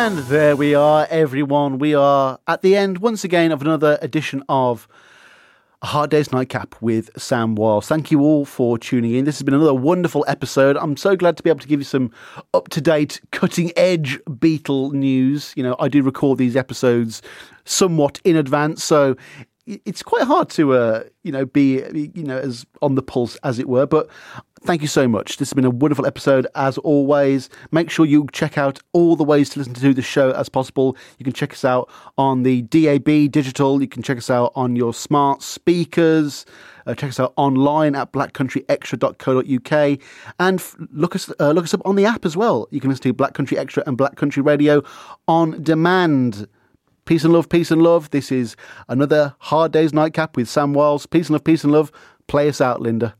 And there we are, everyone. We are at the end once again of another edition of A Hard Day's Nightcap with Sam Wiles. Thank you all for tuning in. This has been another wonderful episode. I'm so glad to be able to give you some up-to-date, cutting-edge Beatle news. You know, I do record these episodes somewhat in advance, so it's quite hard to, be, as on the pulse, as it were. But thank you so much. This has been a wonderful episode, as always. Make sure you check out all the ways to listen to the show as possible. You can check us out on the DAB digital. You can check us out on your smart speakers. Check us out online at blackcountryextra.co.uk. And look us up on the app as well. You can listen to Black Country Extra and Black Country Radio on demand. Peace and love, peace and love. This is another Hard Day's Nightcap with Sam Wiles. Peace and love, peace and love. Play us out, Linda.